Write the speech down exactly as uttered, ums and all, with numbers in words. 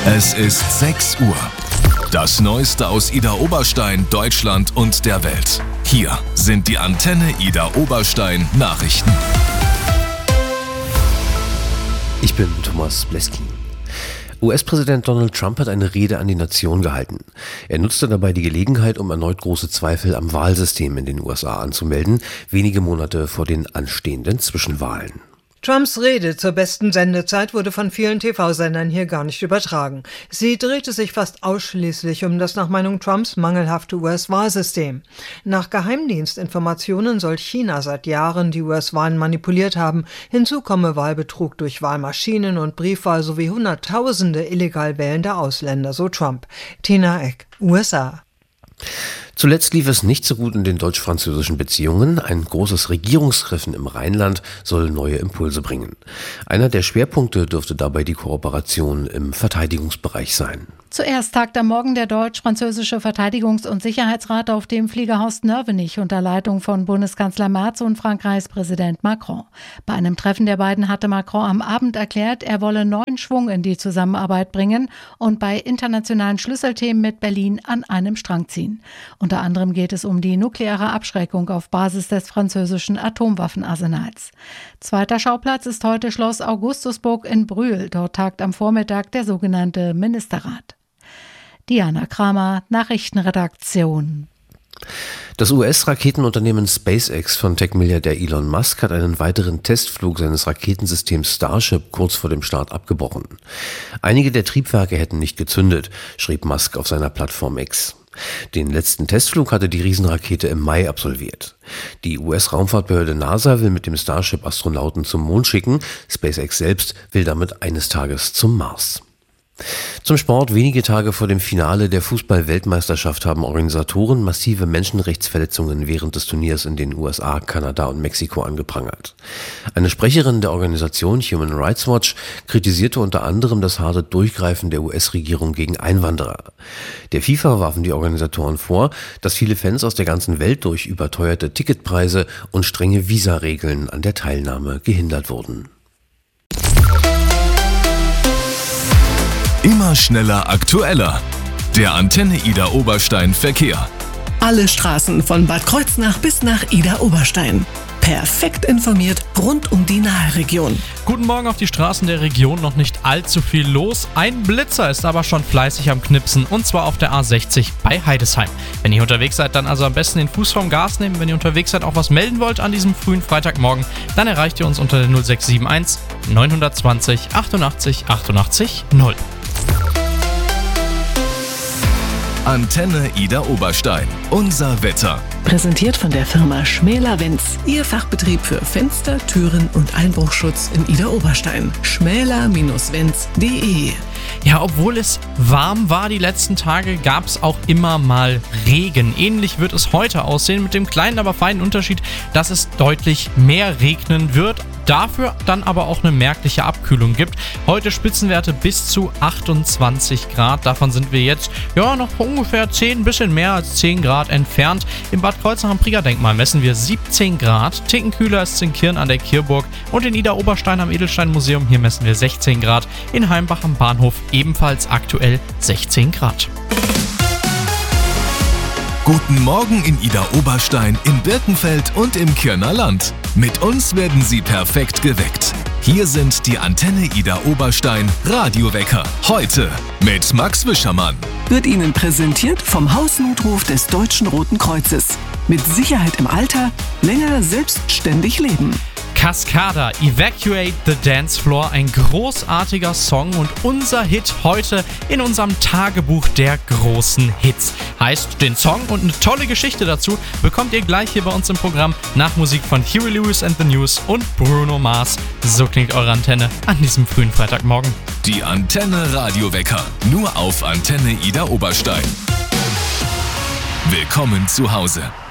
Es ist sechs Uhr. Das Neueste aus Ida Oberstein, Deutschland und der Welt. Hier sind die Antenne Ida Oberstein Nachrichten. Ich bin Thomas Bleski. U S-Präsident Donald Trump hat eine Rede an die Nation gehalten. Er nutzte dabei die Gelegenheit, um erneut große Zweifel am Wahlsystem in den U S A anzumelden, wenige Monate vor den anstehenden Zwischenwahlen. Trumps Rede zur besten Sendezeit wurde von vielen T V-Sendern hier gar nicht übertragen. Sie drehte sich fast ausschließlich um das nach Meinung Trumps mangelhafte U S-Wahlsystem. Nach Geheimdienstinformationen soll China seit Jahren die U S-Wahlen manipuliert haben. Hinzu komme Wahlbetrug durch Wahlmaschinen und Briefwahl sowie Hunderttausende illegal wählende Ausländer, so Trump. Tina Eck, U S A. Zuletzt lief es nicht so gut in den deutsch-französischen Beziehungen. Ein großes Regierungstreffen im Rheinland soll neue Impulse bringen. Einer der Schwerpunkte dürfte dabei die Kooperation im Verteidigungsbereich sein. Zuerst tagt am Morgen der deutsch-französische Verteidigungs- und Sicherheitsrat auf dem Flieger Horst Nörvenich unter Leitung von Bundeskanzler Merz und Frankreichs Präsident Macron. Bei einem Treffen der beiden hatte Macron am Abend erklärt, er wolle neuen Schwung in die Zusammenarbeit bringen und bei internationalen Schlüsselthemen mit Berlin an einem Strang ziehen. Unter anderem geht es um die nukleare Abschreckung auf Basis des französischen Atomwaffenarsenals. Zweiter Schauplatz ist heute Schloss Augustusburg in Brühl. Dort tagt am Vormittag der sogenannte Ministerrat. Diana Kramer, Nachrichtenredaktion. Das U S-Raketenunternehmen SpaceX von Tech-Milliardär Elon Musk hat einen weiteren Testflug seines Raketensystems Starship kurz vor dem Start abgebrochen. Einige der Triebwerke hätten nicht gezündet, schrieb Musk auf seiner Plattform X. Den letzten Testflug hatte die Riesenrakete im Mai absolviert. Die U S-Raumfahrtbehörde NASA will mit dem Starship Astronauten zum Mond schicken. SpaceX selbst will damit eines Tages zum Mars. Zum Sport. Wenige Tage vor dem Finale der Fußball-Weltmeisterschaft haben Organisatoren massive Menschenrechtsverletzungen während des Turniers in den U S A, Kanada und Mexiko angeprangert. Eine Sprecherin der Organisation Human Rights Watch kritisierte unter anderem das harte Durchgreifen der U S-Regierung gegen Einwanderer. Der FIFA warfen die Organisatoren vor, dass viele Fans aus der ganzen Welt durch überteuerte Ticketpreise und strenge Visaregeln an der Teilnahme gehindert wurden. Immer schneller, aktueller. Der Antenne Ida Oberstein Verkehr. Alle Straßen von Bad Kreuznach bis nach Ida Oberstein. Perfekt informiert rund um die Nahe-Region. Guten Morgen auf die Straßen der Region, noch nicht allzu viel los. Ein Blitzer ist aber schon fleißig am Knipsen, und zwar auf der A sechzig bei Heidesheim. Wenn ihr unterwegs seid, dann also am besten den Fuß vom Gas nehmen. Wenn ihr unterwegs seid, auch was melden wollt an diesem frühen Freitagmorgen, dann erreicht ihr uns unter der null sechs sieben eins neun zwei null achtundachtzig achtundachtzig null. Antenne Ida Oberstein. Unser Wetter. Präsentiert von der Firma Schmäler-Wenz. Ihr Fachbetrieb für Fenster, Türen und Einbruchschutz in Ida Oberstein. schmäler Wenz punkt de. Ja, obwohl es warm war die letzten Tage, gab es auch immer mal Regen. Ähnlich wird es heute aussehen, mit dem kleinen, aber feinen Unterschied, dass es deutlich mehr regnen wird. Dafür dann aber auch eine merkliche Abkühlung gibt. Heute Spitzenwerte bis zu achtundzwanzig Grad. Davon sind wir jetzt ja noch ungefähr zehn, bisschen mehr als zehn Grad entfernt. Im Bad Kreuznach am Priegerdenkmal messen wir siebzehn Grad. Ticken kühler ist es in Kirn an der Kirburg und in Ida Oberstein am Edelstein-Museum. Hier messen wir sechzehn Grad. In Heimbach am Bahnhof ebenfalls aktuell sechzehn Grad. Guten Morgen in Ida Oberstein, in Birkenfeld und im Kirner Land. Mit uns werden Sie perfekt geweckt. Hier sind die Antenne Ida Oberstein Radiowecker. Heute mit Max Wischermann. Wird Ihnen präsentiert vom Hausnotruf des Deutschen Roten Kreuzes. Mit Sicherheit im Alter, länger selbstständig leben. Cascada, Evacuate the Dance Floor, ein großartiger Song und unser Hit heute in unserem Tagebuch der großen Hits. Heißt, den Song und eine tolle Geschichte dazu bekommt ihr gleich hier bei uns im Programm nach Musik von Huey Lewis and the News und Bruno Mars. So klingt eure Antenne an diesem frühen Freitagmorgen. Die Antenne Radiowecker, nur auf Antenne Ida Oberstein. Willkommen zu Hause.